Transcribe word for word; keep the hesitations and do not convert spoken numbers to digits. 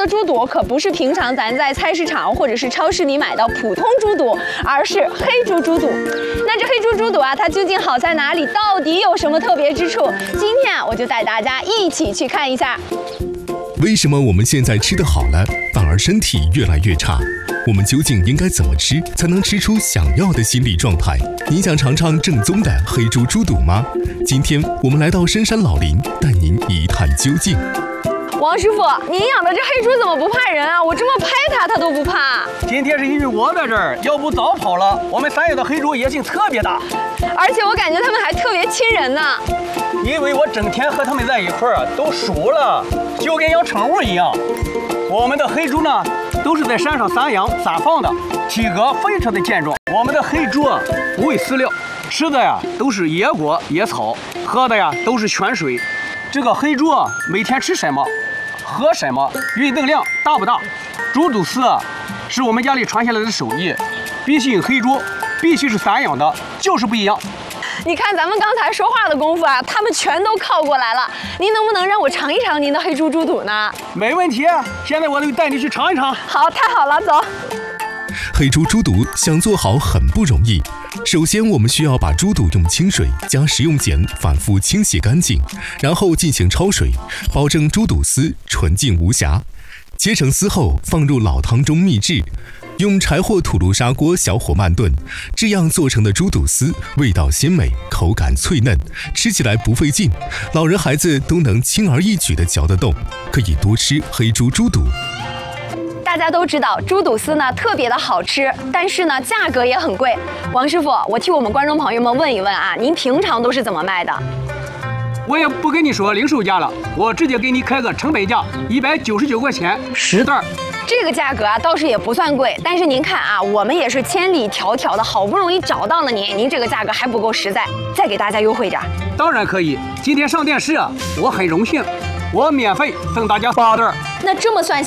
的猪肚可不是平常咱在菜市场或者是超市里买的普通猪肚，而是黑猪猪肚。那这黑猪猪肚啊，它究竟好在哪里？到底有什么特别之处？今天啊，我就带大家一起去看一下。 为什么我们现在吃得好了，反而身体越来越差？我们究竟应该怎么吃，才能吃出想要的心理状态？您想尝尝正宗的黑猪猪肚吗？今天我们来到深山老林，带您一探究竟。 王师傅，您养的这黑猪怎么不怕人啊？我这么拍它，它都不怕。 今天是因为我在这儿，要不早跑了。我们三野的黑猪野性特别大， 而且我感觉它们还特别亲人呢。 因为我整天和它们在一块儿，都熟了，就跟养宠物一样。我们的黑猪呢，都是在山上散养散放的，体格非常的健壮。我们的黑猪啊，不喂饲料，吃的呀都是野果野草，喝的呀都是泉水。这个黑猪啊，每天吃什么？喝什么？运动量大不大？猪肚丝啊，是我们家里传下来的手艺。毕竟黑猪必须是散养的，就是不一样。 你看咱们刚才说话的功夫啊，他们全都靠过来了。您能不能让我尝一尝您的黑猪猪肚呢？ 没问题，现在我就带你去尝一尝。 好，太好了，走。 黑猪猪肚想做好很不容易。首先，我们需要把猪肚用清水加食用碱反复清洗干净，然后进行焯水，保证猪肚丝纯净无瑕。切成丝后，放入老汤中秘制，用柴或土炉砂锅小火慢炖，这样做成的猪肚丝味道鲜美，口感脆嫩，吃起来不费劲，老人孩子都能轻而易举地嚼得动，可以多吃黑猪猪肚。 大家都知道猪肚丝呢特别的好吃，但是呢价格也很贵。王师傅，我替我们观众朋友们问一问啊，您平常都是怎么卖的？ 我也不跟你说零售价了，我直接给你开个成本价，一百九十九块钱十袋。 这个价格啊倒是也不算贵，但是您看啊，我们也是千里迢迢的，好不容易找到了您，您这个价格还不够实在，再给大家优惠点。 当然可以，今天上电视啊，我很荣幸，我免费送大家八袋。 那这么算